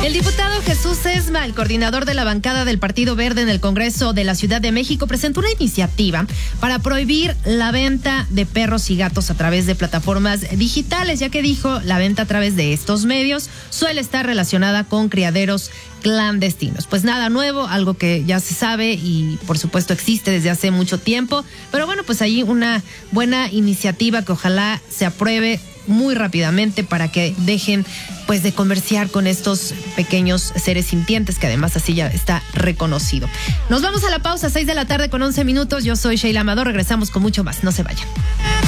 El diputado Jesús Esma, el coordinador de la bancada del Partido Verde en el Congreso de la Ciudad de México, presentó una iniciativa para prohibir la venta de perros y gatos a través de plataformas digitales, ya que dijo la venta a través de estos medios suele estar relacionada con criaderos clandestinos. Pues nada nuevo, algo que ya se sabe y por supuesto existe desde hace mucho tiempo, pero bueno, pues ahí una buena iniciativa que ojalá se apruebe muy rápidamente para que dejen pues de comerciar con estos pequeños seres sintientes, que además así ya está reconocido. Nos vamos a la pausa, 6 de la tarde con 11 minutos. Yo soy Sheila Amador, regresamos con mucho más, no se vayan.